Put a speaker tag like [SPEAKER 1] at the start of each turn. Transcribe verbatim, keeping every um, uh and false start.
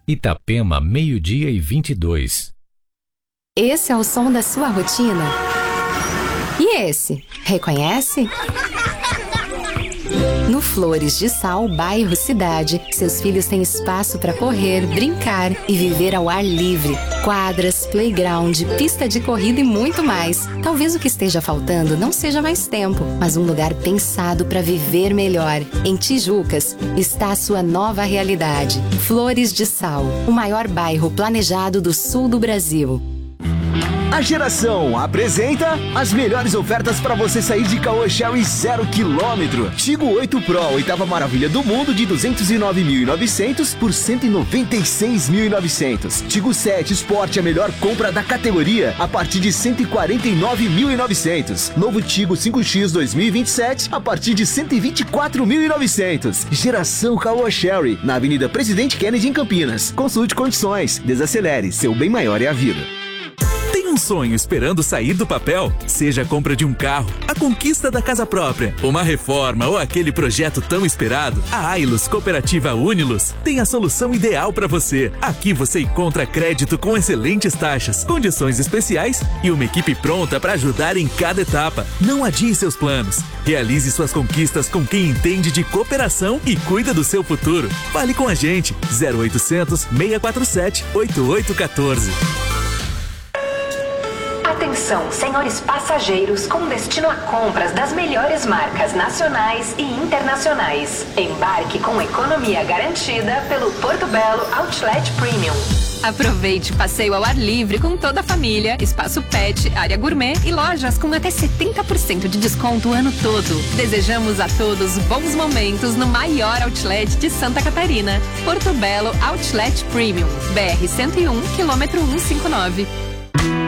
[SPEAKER 1] Itapema, meio-dia e vinte e dois.
[SPEAKER 2] Esse é o som da sua rotina? E esse? Reconhece? No Flores de Sal, bairro Cidade, seus filhos têm espaço para correr, brincar e viver ao ar livre. Quadras, playground, pista de corrida e muito mais. Talvez o que esteja faltando não seja mais tempo, mas um lugar pensado para viver melhor. Em Tijucas está a sua nova realidade. Flores de Sal, o maior bairro planejado do sul do Brasil.
[SPEAKER 3] A Geração apresenta as melhores ofertas para você sair de Caoa Chery zero quilômetro. Tigo oito Pro, oitava maravilha do mundo, de duzentos e nove mil e novecentos por cento e noventa e seis mil e novecentos. Tigo sete Sport, a melhor compra da categoria, a partir de cento e quarenta e nove mil e novecentos. Novo Tigo cinco X dois mil e vinte e sete, a partir de cento e vinte e quatro mil e novecentos. Geração Caoa Chery, na Avenida Presidente Kennedy, em Campinas. Consulte condições. Desacelere, seu bem maior é a vida.
[SPEAKER 4] Um sonho esperando sair do papel? Seja a compra de um carro, a conquista da casa própria, uma reforma ou aquele projeto tão esperado, a Ailus Cooperativa Unilus tem a solução ideal para você. Aqui você encontra crédito com excelentes taxas, condições especiais e uma equipe pronta para ajudar em cada etapa. Não adie seus planos. Realize suas conquistas com quem entende de cooperação e cuida do seu futuro. Fale com a gente. zero oitocentos, seis quatro sete, oito oito um quatro.
[SPEAKER 5] Atenção, senhores passageiros com destino a compras das melhores marcas nacionais e internacionais. Embarque com economia garantida pelo Porto Belo Outlet Premium.
[SPEAKER 6] Aproveite passeio ao ar livre com toda a família, espaço pet, área gourmet e lojas com até setenta por cento de desconto o ano todo. Desejamos a todos bons momentos no maior outlet de Santa Catarina. Porto Belo Outlet Premium, B R cento e um, quilômetro cento e cinquenta e nove.